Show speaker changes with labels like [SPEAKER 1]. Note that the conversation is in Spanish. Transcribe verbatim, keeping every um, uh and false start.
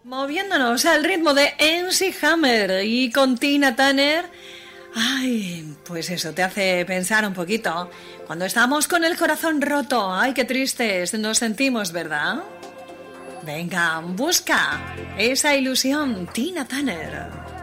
[SPEAKER 1] Moviéndonos al ritmo de M C Hammer y con Tina Turner. Ay, pues eso te hace pensar un poquito. Cuando estamos con el corazón roto, ay, qué tristes nos sentimos, ¿verdad? Venga, busca esa ilusión, Tina Turner.